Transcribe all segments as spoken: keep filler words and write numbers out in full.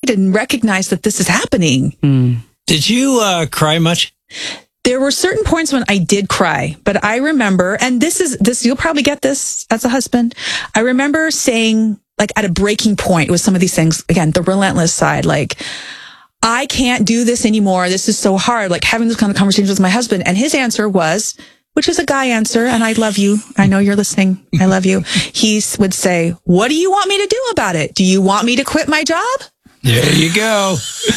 to recognize that this is happening. Mm. Did you uh, cry much? There were certain points when I did cry, but I remember, and this is this, you'll probably get this as a husband. I remember saying, like, at a breaking point with some of these things, again, the relentless side, like, I can't do this anymore. This is so hard. Like, having this kind of conversations with my husband. And his answer was, which is a guy answer, and I love you. I know you're listening. I love you. He would say, what do you want me to do about it? Do you want me to quit my job? There you go.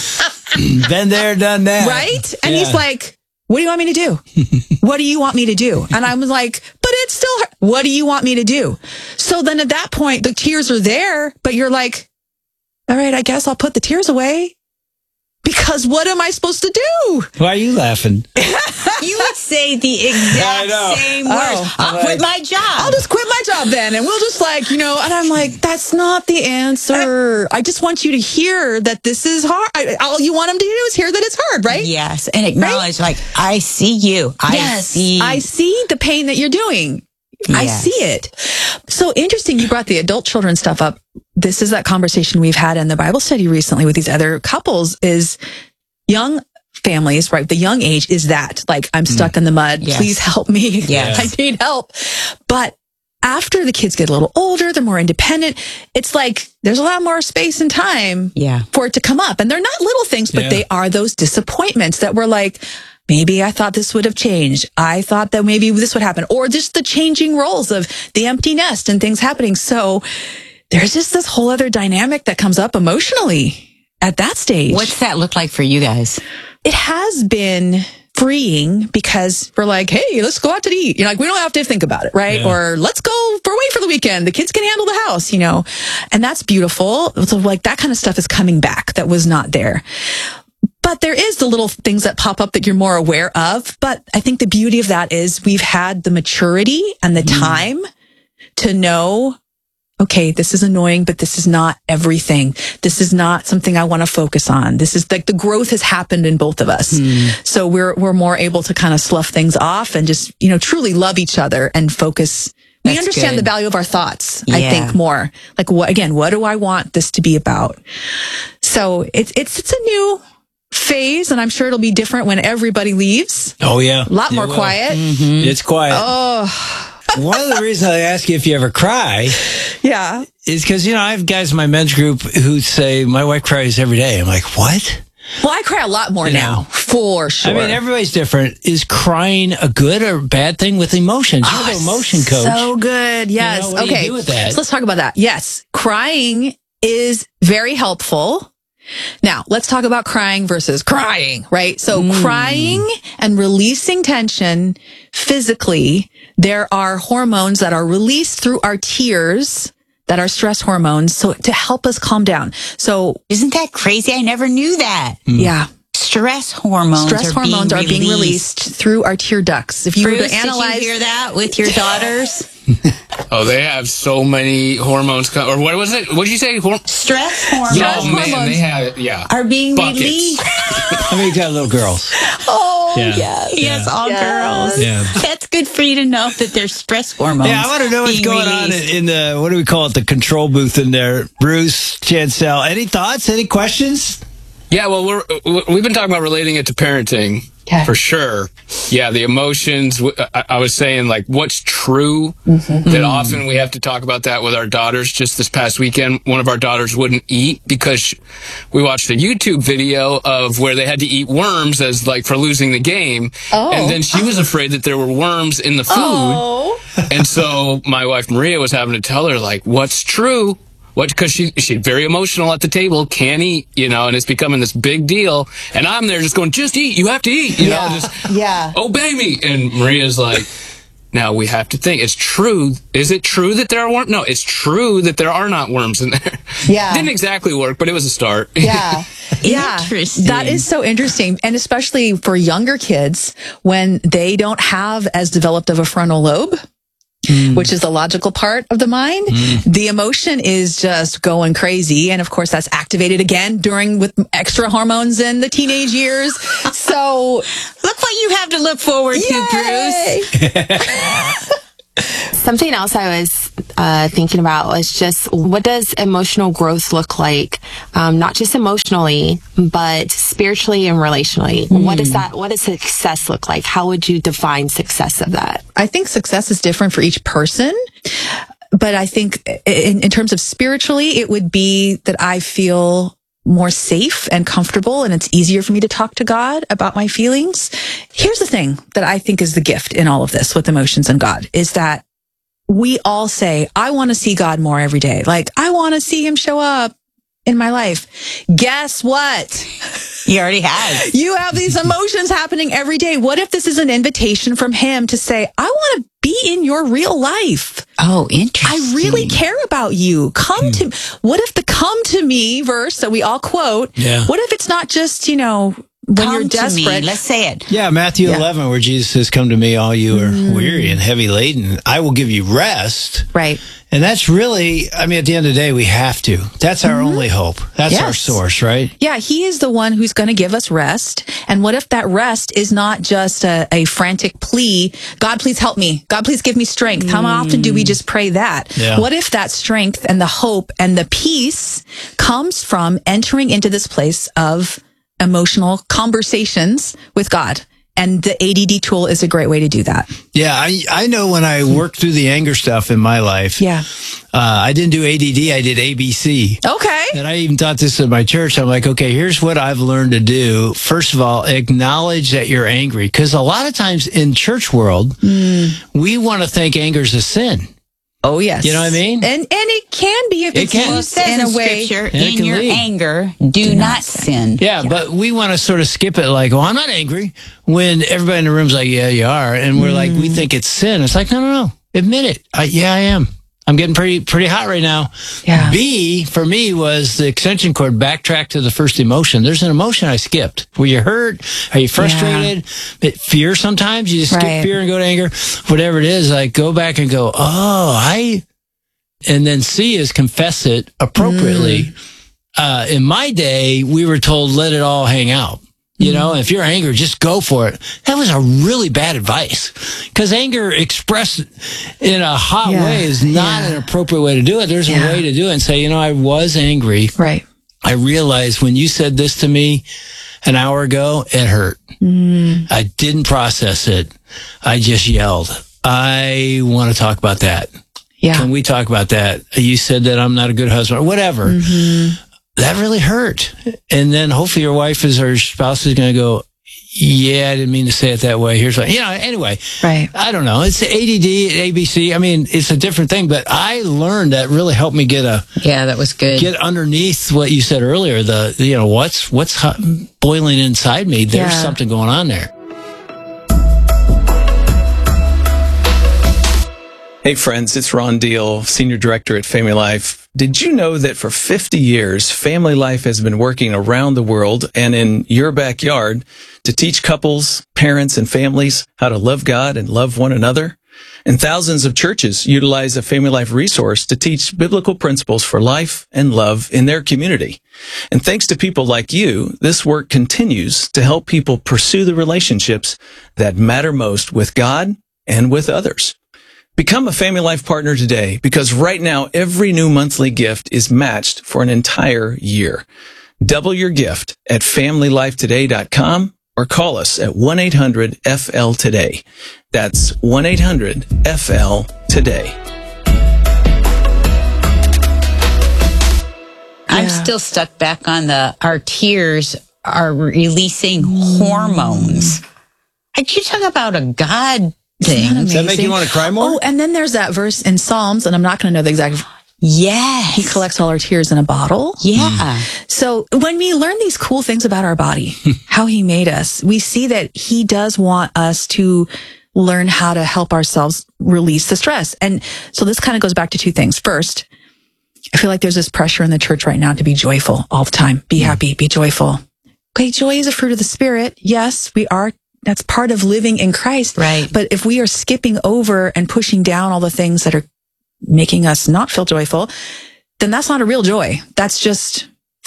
Been there, done that. Right? And yeah. he's like, what do you want me to do? What do you want me to do? And I was like, but it's still hard. What do you want me to do? So then at that point, the tears are there, but you're like, all right, I guess I'll put the tears away. Because what am I supposed to do? Why are you laughing? You would say the exact same words. Oh, I'll like, quit my job. I'll just quit my job then. And we'll just like, you know, and I'm like, that's not the answer. I just want you to hear that this is hard. I, all you want them to do is hear that it's hard, right? Yes. And acknowledge, right? Like, I see you. I yes, see. I see the pain that you're doing. Yes. I see it. So interesting. You brought the adult children stuff up. This is that conversation we've had in the Bible study recently with these other couples is young families, right? The young age is that like, I'm stuck mm. in the mud. Yes. Please help me. Yes. I need help. But after the kids get a little older, they're more independent. It's like there's a lot more space and time yeah. for it to come up. And they're not little things, but yeah. they are those disappointments that were like, maybe I thought this would have changed. I thought that maybe this would happen. Or just the changing roles of the empty nest and things happening. So there's just this whole other dynamic that comes up emotionally at that stage. What's that look like for you guys? It has been freeing because we're like, hey, let's go out to eat. You're like, we don't have to think about it, right? Yeah. Or let's go for away for the weekend. The kids can handle the house, you know, and that's beautiful. So like that kind of stuff is coming back that was not there. But there is the little things that pop up that you're more aware of. But I think the beauty of that is we've had the maturity and the mm. time to know, okay, this is annoying, but this is not everything. This is not something I want to focus on. This is like the growth has happened in both of us. Mm. So we're, we're more able to kind of slough things off and just, you know, truly love each other and focus. We That's understand good. The value of our thoughts, yeah. I think more. Like what, again, what do I want this to be about? So it's, it's, it's a new phase, and I'm sure it'll be different when everybody leaves. Oh, yeah. A lot it more will. quiet. Mm-hmm. It's quiet. Oh. One of the reasons I ask you if you ever cry yeah. is because, you know, I have guys in my men's group who say, my wife cries every day. I'm like, what? Well, I cry a lot more you now, know. For sure. I mean, everybody's different. Is crying a good or bad thing with emotions? You're oh, the emotion coach. So good. Yes. You know, what okay. do you do with that? So let's talk about that. Yes. Crying is very helpful. Now, let's talk about crying versus crying, right? So mm. crying and releasing tension physically, there are hormones that are released through our tears that are stress hormones. So to help us calm down. So isn't that crazy? I never knew that. Mm. Yeah. Stress hormones Stress are hormones being are being released through our tear ducts. If you Bruce, were to analyze, did you hear that with your daughters? Oh, they have so many hormones. Co- or what was it? What did you say? Horm- Stress hormones. Oh, man, they have it. Yeah. Are being Buckets. released. I mean, you got little girls. Oh, yeah. yes. Yes, all yes. girls. Yeah. That's good for you to know that there's stress hormones. Yeah, I want to know what's going released. on in, in the, what do we call it, the control booth in there. Bruce, Chancel, any thoughts, any questions? Yeah, well, we're, we've been talking about relating it to parenting. Okay. For sure. Yeah, the emotions. I, I was saying, like, what's true, mm-hmm. that often we have to talk about that with our daughters. Just this past weekend, one of our daughters wouldn't eat because she, we watched a YouTube video of where they had to eat worms as, like, for losing the game. Oh. And then she was afraid that there were worms in the food. Oh. And so my wife, Maria, was having to tell her, like, what's true? What? Because she she's very emotional at the table, can't eat, you know, and it's becoming this big deal. And I'm there just going, just eat, you have to eat, you yeah. know, just yeah. obey me. And Maria's like, now we have to think, it's true. Is it true that there are worms? No, it's true that there are not worms in there. Yeah. Didn't exactly work, but it was a start. Yeah. Yeah. Interesting. That is so interesting. And especially for younger kids, when they don't have as developed of a frontal lobe, Mm. which is the logical part of the mind. Mm. The emotion is just going crazy. And of course, that's activated again during with extra hormones in the teenage years. So look what you have to look forward yay! to, Bruce. Something else I was uh, thinking about was just what does emotional growth look like? Um, not just emotionally, but spiritually and relationally. Mm. What does that, what does success look like? How would you define success of that? I think success is different for each person. But I think in, in terms of spiritually, it would be that I feel more safe and comfortable, and it's easier for me to talk to God about my feelings. Here's the thing that I think is the gift in all of this with emotions and God is that we all say, I want to see God more every day. Like, I want to see him show up in my life. Guess what? He already has. You have these emotions happening every day. What if this is an invitation from him to say, I want to be in your real life? Oh, interesting. I really care about you. Come hmm. to, what if the come to me verse that we all quote, yeah. what if it's not just, you know, when come you're desperate? To me. Let's say it. Yeah, Matthew yeah. eleven, where Jesus says, come to me, all you are mm. weary and heavy laden. I will give you rest. Right. And that's really, I mean, at the end of the day, we have to. That's our mm-hmm. only hope. That's yes. our source, right? Yeah, he is the one who's going to give us rest. And what if that rest is not just a, a frantic plea, God, please help me. God, please give me strength. Mm. How often do we just pray that? Yeah. What if that strength and the hope and the peace comes from entering into this place of emotional conversations with God? And the A D D tool is a great way to do that. Yeah, I I know when I worked through the anger stuff in my life. Yeah. Uh, I didn't do A D D, I did A B C. Okay. And I even taught this at my church. I'm like, okay, here's what I've learned to do. First of all, acknowledge that you're angry. Because a lot of times in church world, mm. we want to think anger's a sin. Oh, yes. You know what I mean? And and it can be if it it's can. used in a way. Scripture, in your lead. anger, do, do not, not sin. Yeah, yeah, but we want to sort of skip it like, oh, I'm not angry. When everybody in the room's like, yeah, you are. And we're mm. like, we think it's sin. It's like, no, no, no. Admit it. I, yeah, I am. I'm getting pretty pretty hot right now. Yeah. B, for me, was the extension cord backtrack to the first emotion. There's an emotion I skipped. Were you hurt? Are you frustrated? Yeah. Fear sometimes. You just skip right. fear and go to anger. Whatever it is, like go back and go, oh, I... And then C is confess it appropriately. Mm. Uh, in my day, we were told, let it all hang out. You mm. know, if you're angry, just go for it. That was a really bad advice because anger expressed in a hot yeah. way is not yeah. an appropriate way to do it. There's yeah. a way to do it and say, you know, I was angry. Right. I realized when you said this to me an hour ago, it hurt. Mm. I didn't process it. I just yelled. I want to talk about that. Yeah. Can we talk about that? You said that I'm not a good husband or whatever. Mm-hmm. That really hurt. And then hopefully your wife is or spouse is going to go, yeah, I didn't mean to say it that way. Here's what, you know, anyway. Right. I don't know. It's A D D, A B C. I mean, it's a different thing, but I learned that really helped me get a, yeah, that was good. Get underneath what you said earlier. The, you know, what's, what's hot, boiling inside me. There's yeah. something going on there. Hey friends, it's Ron Deal, Senior Director at Family Life. Did you know that for fifty years, Family Life has been working around the world and in your backyard to teach couples, parents, and families how to love God and love one another? And thousands of churches utilize a Family Life resource to teach biblical principles for life and love in their community. And thanks to people like you, this work continues to help people pursue the relationships that matter most with God and with others. Become a Family Life partner today because right now every new monthly gift is matched for an entire year. Double your gift at family life today dot com or call us at one eight hundred F L today. That's one eight hundred F L today. I'm yeah. still stuck back on the our tears are releasing mm. hormones. Like you talk about a God thing. Does that make you want to cry more? Oh, and then there's that verse in Psalms, and I'm not going to know the exact. Yes. He collects all our tears in a bottle. Yeah. Mm. So when we learn these cool things about our body, how he made us, we see that he does want us to learn how to help ourselves release the stress. And so this kind of goes back to two things. First, I feel like there's this pressure in the church right now to be joyful all the time. Be happy, be joyful. Okay, joy is a fruit of the Spirit. Yes, we are. That's part of living in Christ. Right. But if we are skipping over and pushing down all the things that are making us not feel joyful, then that's not a real joy. That's just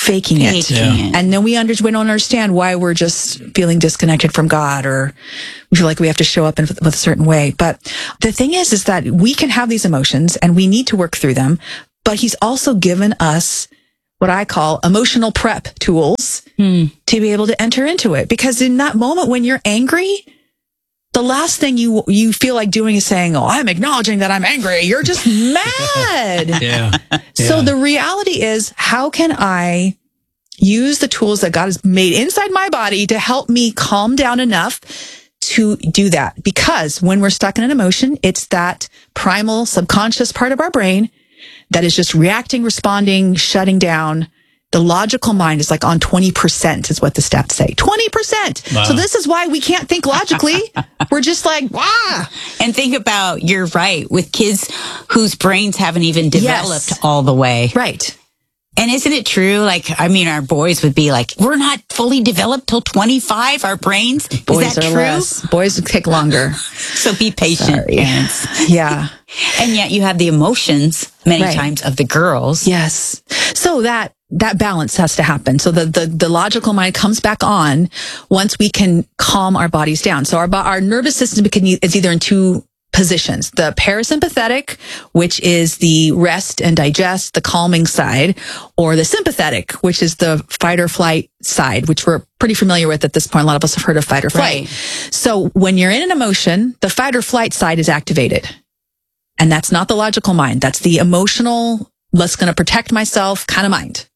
faking, Faking it. Yeah. it. And then we, under, we don't understand why we're just feeling disconnected from God, or we feel like we have to show up in with a certain way. But the thing is, is that we can have these emotions and we need to work through them. But he's also given us what I call emotional prep tools hmm. to be able to enter into it. Because in that moment when you're angry, the last thing you you feel like doing is saying, oh, I'm acknowledging that I'm angry. You're just mad. yeah. So yeah. the reality is, how can I use the tools that God has made inside my body to help me calm down enough to do that? Because when we're stuck in an emotion, it's that primal subconscious part of our brain that is just reacting, responding, shutting down. The logical mind is like on twenty percent is what the stats say. twenty percent. Wow. So this is why we can't think logically. We're just like, wow. And think about, you're right, with kids whose brains haven't even developed yes. all the way. Right. And isn't it true? Like, I mean, our boys would be like, we're not fully developed till twenty-five, our brains. Boys is that are true? Less. Boys take longer. So be patient, Sorry. parents. Yeah. And yet you have the emotions many right. times of the girls. Yes. So that, that balance has to happen. So the, the, the logical mind comes back on once we can calm our bodies down. So our, our nervous system can, is either in two positions: the parasympathetic, which is the rest and digest, the calming side, or the sympathetic, which is the fight or flight side, which we're pretty familiar with at this point. A lot of us have heard of fight or flight. Right. So when you're in an emotion, the fight or flight side is activated. And that's not the logical mind. That's the emotional, let's going to protect myself kind of mind.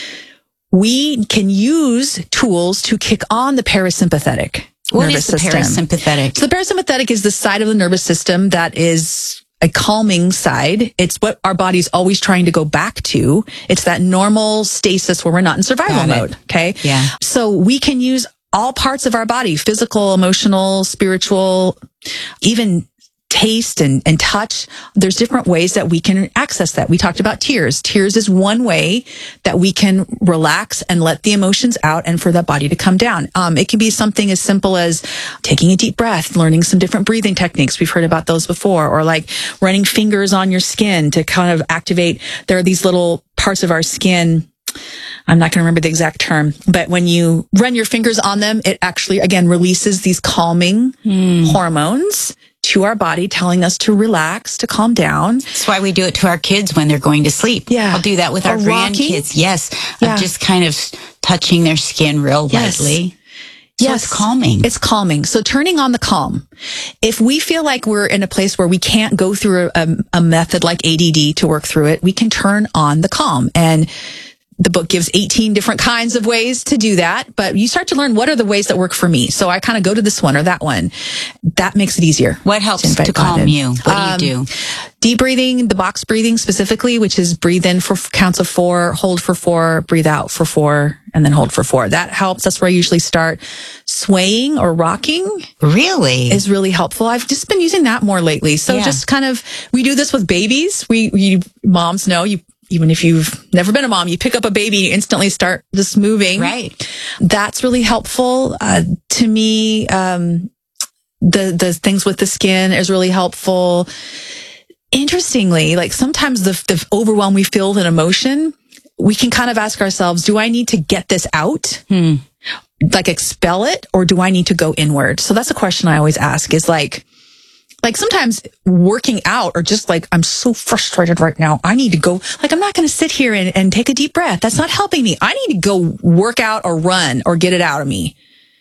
We can use tools to kick on the parasympathetic. What is the system. parasympathetic? So the parasympathetic is the side of the nervous system that is a calming side. It's what our body's always trying to go back to. It's that normal stasis where we're not in survival mode. Okay. Yeah. So we can use all parts of our body: physical, emotional, spiritual, even taste and, and touch. There's different ways that we can access that. We talked about tears. Tears is one way that we can relax and let the emotions out and for that body to come down. Um, it can be something as simple as taking a deep breath, learning some different breathing techniques. We've heard about those before, or like running fingers on your skin to kind of activate. There are these little parts of our skin. I'm not going to remember the exact term, but when you run your fingers on them, it actually, again, releases these calming mm. hormones to our body, telling us to relax, to calm down. That's why we do it to our kids when they're going to sleep. Yeah. I'll do that with or our rocking. grandkids. Yes. Yeah. Of just kind of touching their skin real yes. lightly. So yes. it's calming. It's calming. So turning on the calm. If we feel like we're in a place where we can't go through a, a method like A D D to work through it, we can turn on the calm. And the book gives eighteen different kinds of ways to do that, but you start to learn what are the ways that work for me. So I kind of go to this one or that one. That makes it easier. What helps to, to calm you? What um, do you do? Deep breathing, the box breathing specifically, which is breathe in for counts of four, hold for four, breathe out for four, and then hold for four. That helps. That's where I usually start. Swaying or rocking. Really? Is really helpful. I've just been using that more lately. So yeah. just kind of, we do this with babies. We, you moms know you, even if you've never been a mom, you pick up a baby, you instantly start just moving. Right. That's really helpful. Uh, to me, um, the, the things with the skin is really helpful. Interestingly, like sometimes the, the overwhelm we feel with an emotion, we can kind of ask ourselves, do I need to get this out? Hmm. Like expel it, or do I need to go inward? So that's a question I always ask is like, Like sometimes working out or just like, I'm so frustrated right now. I need to go, like, I'm not going to sit here and, and take a deep breath. That's not helping me. I need to go work out or run or get it out of me.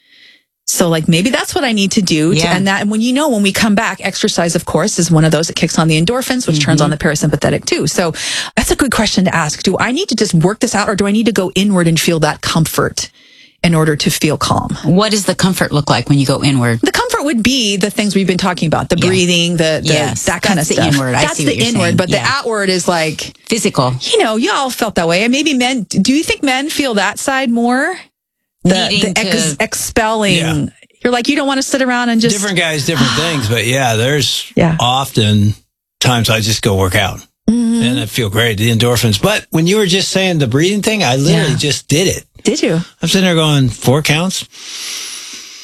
So like maybe that's what I need to do. Yeah. To, and that, and when you know, when we come back, exercise, of course, is one of those that kicks on the endorphins, which mm-hmm. turns on the parasympathetic too. So that's a good question to ask. Do I need to just work this out, or do I need to go inward and feel that comfort in order to feel calm? What does the comfort look like when you go inward? The comfort would be the things we've been talking about, the yeah. breathing, the, the yes, that kind that's of the stuff. Inward. I That's see the what you're inward, saying. but yeah. the outward is like physical. You know, y'all felt that way. And maybe men, do you think men feel that side more? The, Needing the ex- to... expelling. Yeah. You're like, you don't want to sit around and just... Different guys, different things. But yeah, there's yeah. often times I just go work out. Mm-hmm. And I feel great, the endorphins. But when you were just saying the breathing thing, I literally yeah. just did it. Did you? I'm sitting there going, four counts.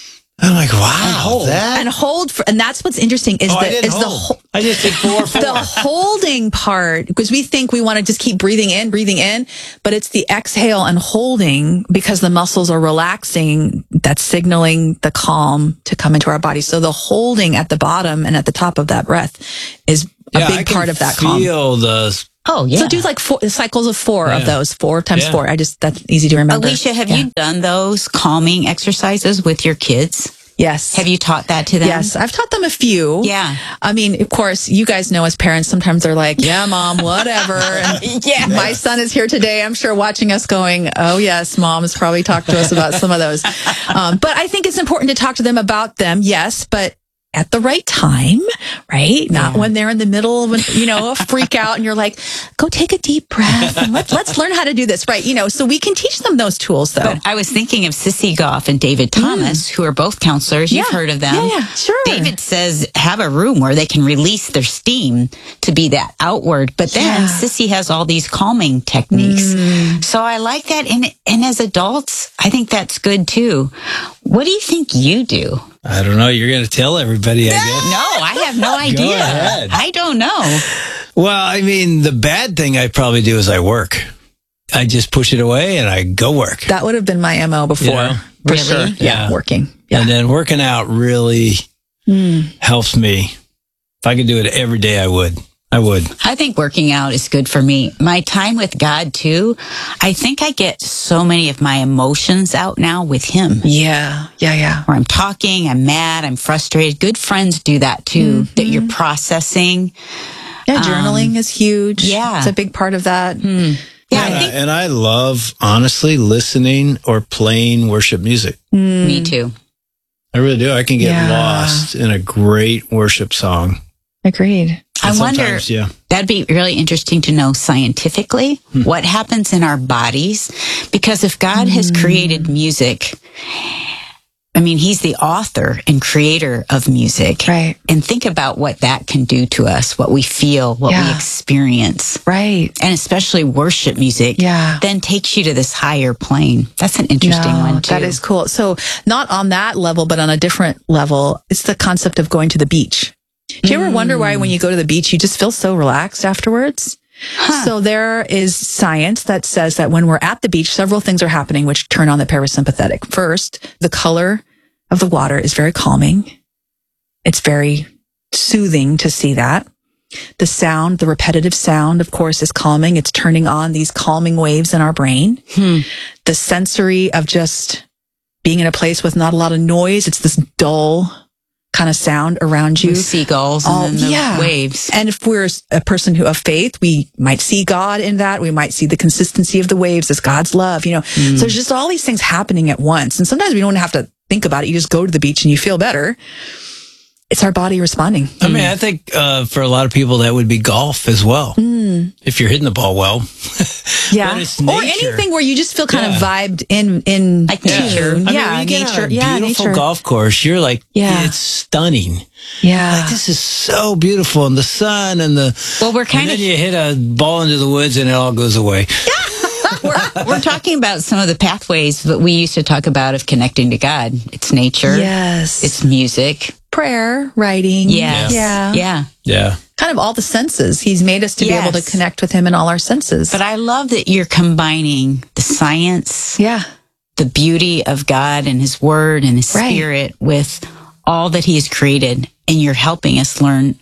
I'm like, wow, and hold, that? and hold for, and that's what's interesting is Oh, I the didn't is the hold. ho- I just did four, four. the holding part, because we think we want to just keep breathing in, breathing in, but it's the exhale and holding because the muscles are relaxing. That's signaling the calm to come into our body. So the holding at the bottom and at the top of that breath is a yeah, big I can part of that calm. Feel the. Oh, yeah. So do like four cycles of four Yeah. of those, four times Yeah. four. I just, that's easy to remember. Alicia, have Yeah. you done those calming exercises with your kids? Yes. Have you taught that to them? Yes, I've taught them a few. Yeah. I mean, of course, you guys know as parents, sometimes they're like, yeah, mom, whatever. And Yeah. my son is here today, I'm sure, watching us going, oh, yes, mom has probably talked to us about some of those. Um, but I think it's important to talk to them about them, yes, but at the right time, right? Not Yeah. when they're in the middle of, you know, a freak out and you're like, go take a deep breath and let's, let's learn how to do this, right? You know, so we can teach them those tools, though. But I was thinking of Sissy Goff and David Thomas, who are both counselors. You've Yeah. heard of them. Yeah, yeah, sure. David says have a room where they can release their steam to be that outward. But then Yeah. Sissy has all these calming techniques. So I like that. And, and as adults, I think that's good too. What do you think you do? I don't know. You're going to tell everybody, I guess. No, I have no idea. ahead. I don't know. Well, I mean, the bad thing I probably do is I work. I just push it away and I go work. That would have been my M O before. You know? For Really? sure. Yeah, Yeah. working. Yeah. And then working out really helps me. If I could do it every day, I would. I would. I think working out is good for me. My time with God too. I think I get so many of my emotions out now with Him. Yeah, yeah, yeah. Where I'm talking, I'm mad, I'm frustrated. Good friends do that too, that you're processing. Yeah, journaling is huge. yeah. It's a big part of that. Yeah, and, I I, think and I love, honestly, listening or playing worship music. me too. I really do. I can get Yeah. lost in a great worship song. Agreed. I And wonder, sometimes, yeah. that'd be really interesting to know scientifically what happens in our bodies. Because if God has created music, I mean, He's the author and creator of music. Right. And think about what that can do to us, what we feel, what we Yeah. experience. Right. And especially worship music, Yeah. then takes you to this higher plane. That's an interesting No, one, too. that is cool. So not on that level, but on a different level, it's the concept of going to the beach. Do you ever wonder why when you go to the beach, you just feel so relaxed afterwards? So there is science that says that when we're at the beach, several things are happening which turn on the parasympathetic. First, the color of the water is very calming. It's very soothing to see that. The sound, the repetitive sound, of course, is calming. It's turning on these calming waves in our brain. Hmm. The sensory of just being in a place with not a lot of noise. It's this dull kind of sound around you. With seagulls and Oh, then the yeah. waves. And if we're a person who of faith, we might see God in that. We might see the consistency of the waves as God's love, you know. So there's just all these things happening at once. And sometimes we don't have to think about it. You just go to the beach and you feel better. It's our body responding. I mean, I think uh, for a lot of people, that would be golf as well. If you're hitting the ball well. Yeah. But it's Or nature. anything where you just feel kind Yeah. of vibed in, in Like nature. tune. I mean, Yeah. when you get on nature. a Yeah. beautiful Nature. golf course, you're like, Yeah. it's stunning. Yeah. Like, this is so beautiful. And the sun and the. Well, we're And kind then of you hit a ball into the woods and it all goes away. we're, we're talking about some of the pathways that we used to talk about of connecting to God. It's nature. Yes. It's music. prayer, writing. Yes. Yeah. Yeah. Yeah. Kind of all the senses. He's made us to be able Yes. to connect with him in all our senses. But I love that you're combining the science, yeah. the beauty of God and His Word and His Right. Spirit with all that He has created. And you're helping us learn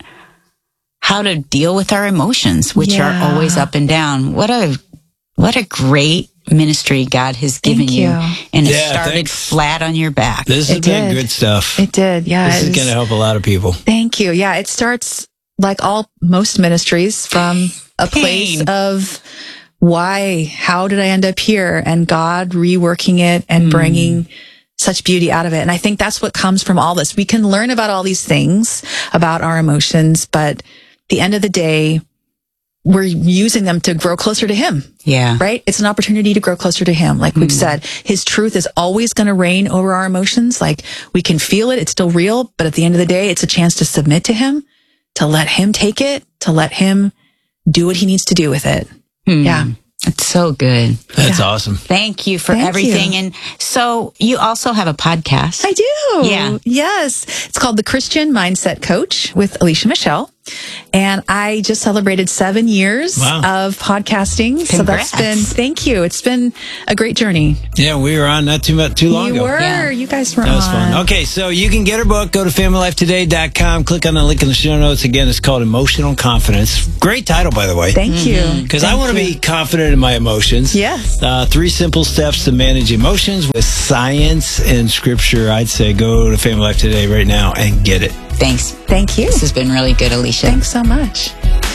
how to deal with our emotions, which Yeah. are always up and down. What a, what a great ministry God has given Thank you. you. And it Yeah, started thanks. flat on your back. This has It been did. good stuff. It did. Yeah. This it is was- going to help a lot of people. Thank you. Yeah. It starts like all most ministries from a place Pain. of why, how did I end up here? And God reworking it and bringing such beauty out of it. And I think that's what comes from all this. We can learn about all these things about our emotions, but at the end of the day, we're using them to grow closer to Him, Yeah. right? It's an opportunity to grow closer to Him. Like we've said, His truth is always going to reign over our emotions. Like we can feel it. It's still real. But at the end of the day, it's a chance to submit to Him, to let Him take it, to let Him do what He needs to do with it. Yeah. It's so good. That's yeah. awesome. Thank you for Thank everything. You. And so you also have a podcast. I do. Yeah. Yes. It's called The Christian Mindset Coach with Alicia Michelle. And I just celebrated seven years wow. of podcasting. Congrats. So that's been, thank you. It's been a great journey. Yeah, we were on not too much, too long you ago. You were. Yeah. You guys were on. That was fun. Okay, so you can get her book. Go to family life today dot com. Click on the link in the show notes. Again, it's called Emotional Confidence. Great title, by the way. Thank mm-hmm. you. Because I want to be confident in my emotions. Yes. Uh, three simple steps to manage emotions with science and scripture. I'd say go to Family Life Today right now and get it. Thanks. Thank you. This has been really good, Alicia. Thanks so much.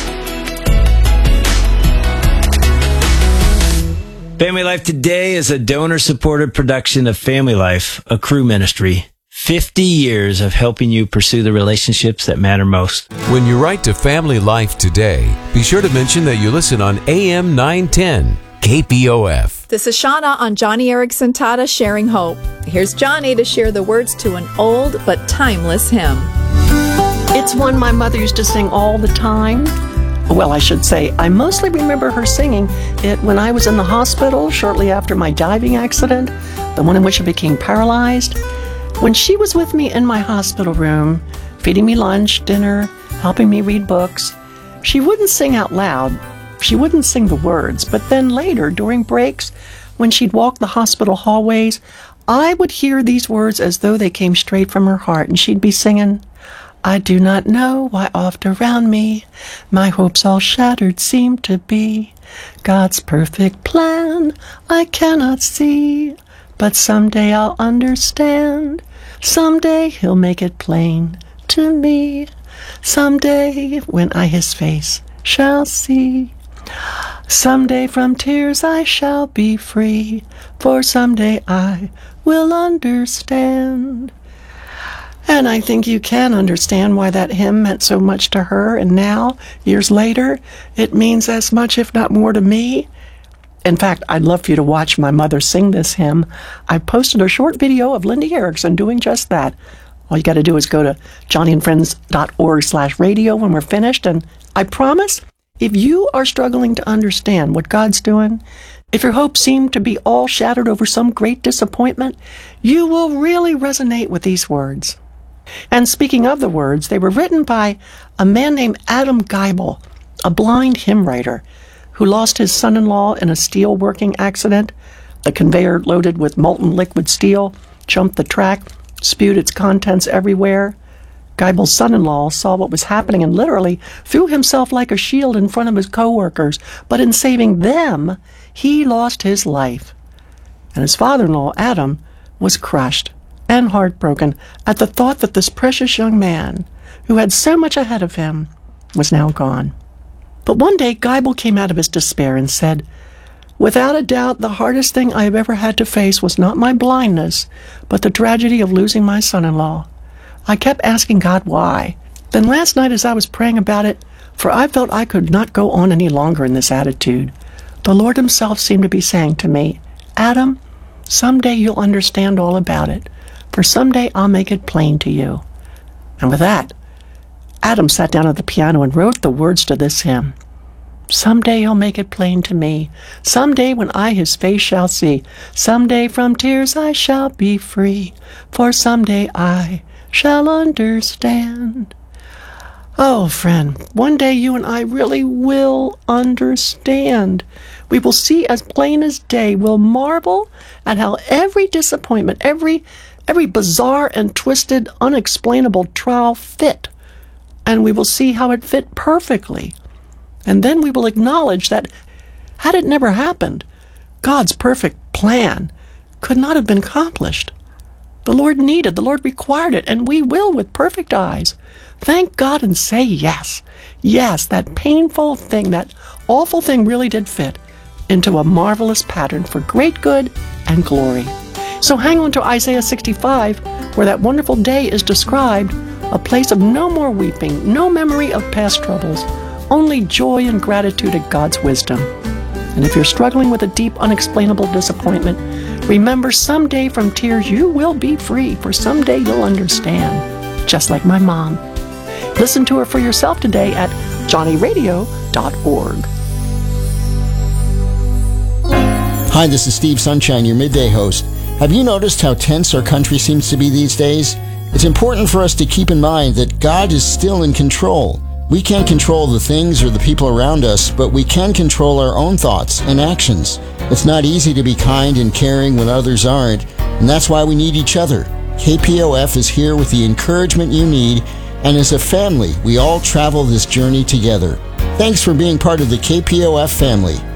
Family Life Today is a donor-supported production of Family Life, a crew ministry. fifty years of helping you pursue the relationships that matter most. When you write to Family Life Today, be sure to mention that you listen on A M nine ten K P O F. This is Shauna on Johnny Erickson Tata Sharing Hope. Here's Johnny to share the words to an old but timeless hymn. It's one my mother used to sing all the time. Well, I should say, I mostly remember her singing it when I was in the hospital shortly after my diving accident, the one in which I became paralyzed. When she was with me in my hospital room, feeding me lunch, dinner, helping me read books, she wouldn't sing out loud. She wouldn't sing the words, but then later, during breaks, when she'd walk the hospital hallways, I would hear these words as though they came straight from her heart, and she'd be singing, I do not know why oft around me my hopes all shattered seem to be. God's perfect plan I cannot see, but someday I'll understand. Someday He'll make it plain to me. Someday when I His face shall see. Someday from tears I shall be free, for someday I will understand. And I think you can understand why that hymn meant so much to her, and now, years later, it means as much, if not more, to me. In fact, I'd love for you to watch my mother sing this hymn. I posted a short video of Lindy Erickson doing just that. All you got to do is go to johnnyandfriends.org slash radio when we're finished, and I promise, if you are struggling to understand what God's doing, if your hopes seem to be all shattered over some great disappointment, you will really resonate with these words. And speaking of the words, they were written by a man named Adam Geibel, a blind hymn writer, who lost his son-in-law in a steel working accident. The conveyor loaded with molten liquid steel jumped the track, spewed its contents everywhere. Geibel's son-in-law saw what was happening and literally threw himself like a shield in front of his co-workers. But in saving them, he lost his life. And his father-in-law, Adam, was crushed and heartbroken at the thought that this precious young man, who had so much ahead of him, was now gone. But one day, Geibel came out of his despair and said, without a doubt, the hardest thing I have ever had to face was not my blindness, but the tragedy of losing my son-in-law. I kept asking God why. Then last night as I was praying about it, for I felt I could not go on any longer in this attitude, the Lord Himself seemed to be saying to me, Adam, someday you'll understand all about it, for someday I'll make it plain to you. And with that, Adam sat down at the piano and wrote the words to this hymn. Someday He'll make it plain to me. Someday when I His face shall see. Someday from tears I shall be free. For someday I shall understand. Oh, friend, one day you and I really will understand. We will see as plain as day. We'll marvel at how every disappointment, every every bizarre and twisted, unexplainable trial fit. And we will see how it fit perfectly. And then we will acknowledge that, had it never happened, God's perfect plan could not have been accomplished. The Lord needed, the Lord required it, and we will with perfect eyes. Thank God and say yes. Yes, that painful thing, that awful thing really did fit into a marvelous pattern for great good and glory. So hang on to Isaiah sixty-five, where that wonderful day is described, a place of no more weeping, no memory of past troubles, only joy and gratitude at God's wisdom. And if you're struggling with a deep, unexplainable disappointment, remember someday from tears you will be free, for someday you'll understand, just like my mom. Listen to her for yourself today at johnny radio dot org. Hi, this is Steve Sunshine, your midday host. Have you noticed how tense our country seems to be these days? It's important for us to keep in mind that God is still in control. We can't control the things or the people around us, but we can control our own thoughts and actions. It's not easy to be kind and caring when others aren't, and that's why we need each other. K P O F is here with the encouragement you need, and as a family, we all travel this journey together. Thanks for being part of the K P O F family.